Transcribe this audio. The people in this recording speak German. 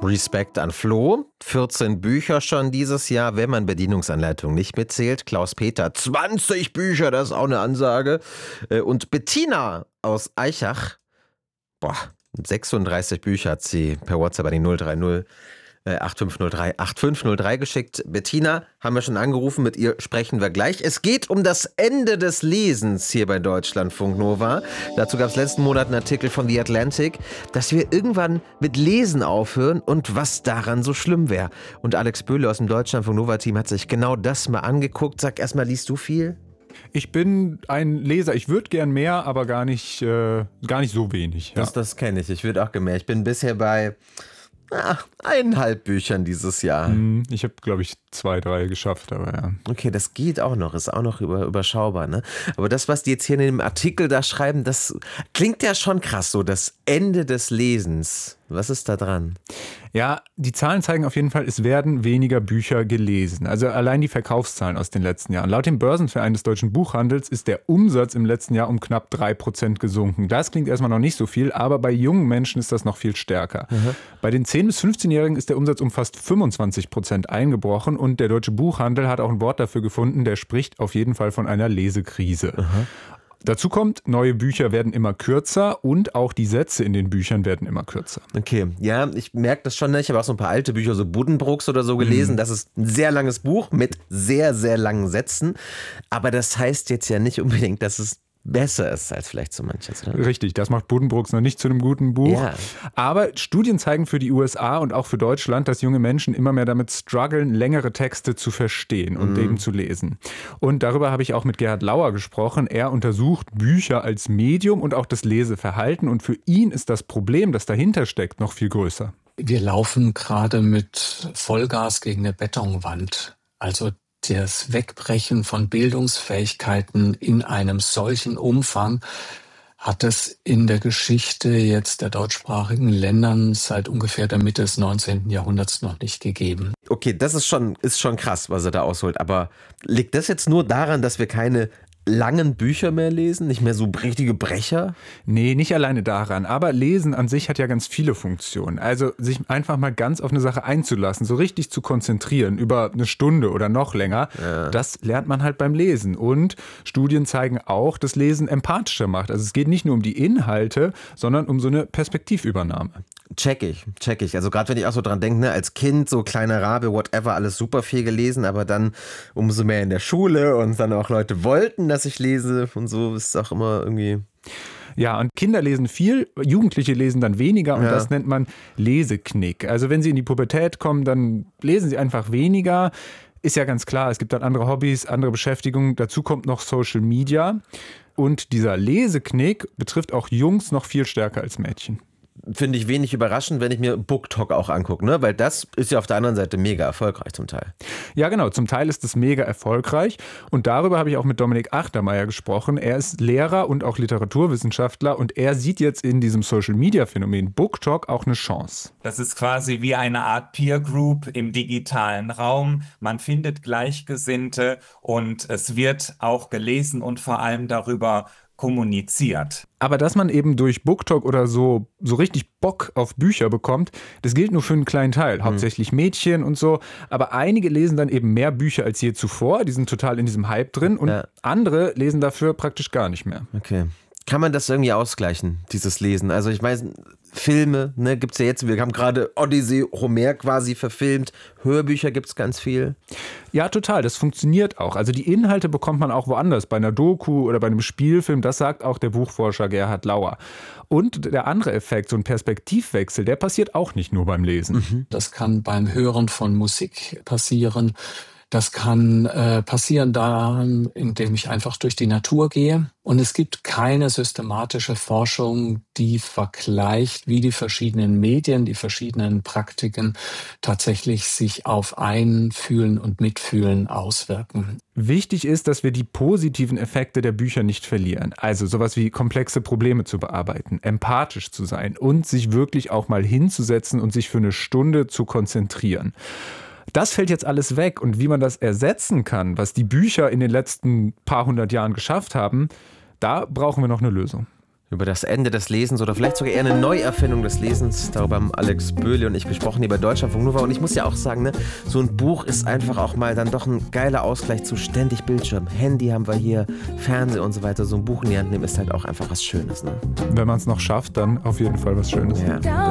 Respekt an Flo. 14 Bücher schon dieses Jahr, wenn man Bedienungsanleitung nicht mitzählt. Klaus-Peter, 20 Bücher, das ist auch eine Ansage. Und Bettina aus Aichach, 36 Bücher hat sie per WhatsApp an die 030 8503 8503 geschickt. Bettina haben wir schon angerufen, mit ihr sprechen wir gleich. Es geht um das Ende des Lesens hier bei Deutschlandfunk Nova. Dazu gab es letzten Monat einen Artikel von The Atlantic, dass wir irgendwann mit Lesen aufhören und was daran so schlimm wäre. Und Alex Böhle aus dem Deutschlandfunk Nova-Team hat sich genau das mal angeguckt. Sag erstmal, liest du viel? Ich bin ein Leser. Ich würde gern mehr, aber gar nicht so wenig. Ja. Das kenne ich. Ich würde auch gern mehr. Ich bin bisher bei 1,5 Büchern dieses Jahr. Ich habe, glaube ich, 2, 3 geschafft, aber ja. Okay, das geht auch noch, ist auch noch überschaubar, ne? Aber das, was die jetzt hier in dem Artikel da schreiben, das klingt ja schon krass, so das Ende des Lesens. Was ist da dran? Ja, die Zahlen zeigen auf jeden Fall, es werden weniger Bücher gelesen. Also allein die Verkaufszahlen aus den letzten Jahren. Laut dem Börsenverein des deutschen Buchhandels ist der Umsatz im letzten Jahr um knapp 3% gesunken. Das klingt erstmal noch nicht so viel, aber bei jungen Menschen ist das noch viel stärker. Bei den 10- bis 15-Jährigen ist der Umsatz um fast 25% eingebrochen und der deutsche Buchhandel hat auch ein Wort dafür gefunden, der spricht auf jeden Fall von einer Lesekrise. Dazu kommt, neue Bücher werden immer kürzer und auch die Sätze in den Büchern werden immer kürzer. Okay, ja, ich merke das schon. Ich habe auch so ein paar alte Bücher, so Buddenbrooks oder so gelesen. Das ist ein sehr langes Buch mit sehr, sehr langen Sätzen. Aber das heißt jetzt ja nicht unbedingt, dass es besser ist als vielleicht so manches. Oder? Richtig, das macht Buddenbrooks noch nicht zu einem guten Buch. Ja. Aber Studien zeigen für die USA und auch für Deutschland, dass junge Menschen immer mehr damit strugglen, längere Texte zu verstehen und eben zu lesen. Und darüber habe ich auch mit Gerhard Lauer gesprochen. Er untersucht Bücher als Medium und auch das Leseverhalten. Und für ihn ist das Problem, das dahinter steckt, noch viel größer. Wir laufen gerade mit Vollgas gegen eine Betonwand. Also das Wegbrechen von Bildungsfähigkeiten in einem solchen Umfang hat es in der Geschichte jetzt der deutschsprachigen Ländern seit ungefähr der Mitte des 19. Jahrhunderts noch nicht gegeben. Okay, das ist schon krass, was er da ausholt. Aber liegt das jetzt nur daran, dass wir keine langen Bücher mehr lesen? Nicht mehr so richtige Brecher? Nee, nicht alleine daran. Aber Lesen an sich hat ja ganz viele Funktionen. Also sich einfach mal ganz auf eine Sache einzulassen, so richtig zu konzentrieren über eine Stunde oder noch länger, das lernt man halt beim Lesen. Und Studien zeigen auch, dass Lesen empathischer macht. Also es geht nicht nur um die Inhalte, sondern um so eine Perspektivübernahme. Check ich. Also gerade wenn ich auch so dran denke, ne, als Kind, so kleiner Rabe, whatever, alles super viel gelesen, aber dann umso mehr in der Schule und dann auch Leute wollten, dass ich lese und so, ist es auch immer irgendwie... Ja, und Kinder lesen viel, Jugendliche lesen dann weniger und das nennt man Leseknick. Also wenn sie in die Pubertät kommen, dann lesen sie einfach weniger. Ist ja ganz klar, es gibt dann andere Hobbys, andere Beschäftigungen. Dazu kommt noch Social Media. Und dieser Leseknick betrifft auch Jungs noch viel stärker als Mädchen. Finde ich wenig überraschend, wenn ich mir BookTok auch angucke, ne? Weil das ist ja auf der anderen Seite mega erfolgreich zum Teil. Ja, genau. Zum Teil ist es mega erfolgreich. Und darüber habe ich auch mit Dominik Achtermeier gesprochen. Er ist Lehrer und auch Literaturwissenschaftler und er sieht jetzt in diesem Social-Media-Phänomen BookTok auch eine Chance. Das ist quasi wie eine Art Peer Group im digitalen Raum. Man findet Gleichgesinnte und es wird auch gelesen und vor allem darüber kommuniziert. Aber dass man eben durch BookTok oder so richtig Bock auf Bücher bekommt, das gilt nur für einen kleinen Teil, hauptsächlich Mädchen und so. Aber einige lesen dann eben mehr Bücher als je zuvor, die sind total in diesem Hype drin und andere lesen dafür praktisch gar nicht mehr. Okay. Kann man das irgendwie ausgleichen, dieses Lesen? Also ich weiß, Filme, ne, gibt's ja jetzt, wir haben gerade Odyssee, Homer quasi verfilmt, Hörbücher gibt's ganz viel. Ja, total, das funktioniert auch. Also die Inhalte bekommt man auch woanders, bei einer Doku oder bei einem Spielfilm, das sagt auch der Buchforscher Gerhard Lauer. Und der andere Effekt, so ein Perspektivwechsel, der passiert auch nicht nur beim Lesen. Das kann beim Hören von Musik passieren. Das kann passieren daran, indem ich einfach durch die Natur gehe. Und es gibt keine systematische Forschung, die vergleicht, wie die verschiedenen Medien, die verschiedenen Praktiken tatsächlich sich auf Einfühlen und Mitfühlen auswirken. Wichtig ist, dass wir die positiven Effekte der Bücher nicht verlieren. Also sowas wie komplexe Probleme zu bearbeiten, empathisch zu sein und sich wirklich auch mal hinzusetzen und sich für eine Stunde zu konzentrieren. Das fällt jetzt alles weg und wie man das ersetzen kann, was die Bücher in den letzten paar hundert Jahren geschafft haben, da brauchen wir noch eine Lösung. Über das Ende des Lesens oder vielleicht sogar eher eine Neuerfindung des Lesens. Darüber haben Alex Böhle und ich gesprochen hier bei Deutschlandfunk Nova. Und ich muss ja auch sagen, ne, so ein Buch ist einfach auch mal dann doch ein geiler Ausgleich zu ständig Bildschirm. Handy haben wir hier, Fernsehen und so weiter. So ein Buch in die Hand nehmen ist halt auch einfach was Schönes. Ne? Wenn man es noch schafft, dann auf jeden Fall was Schönes. Ja.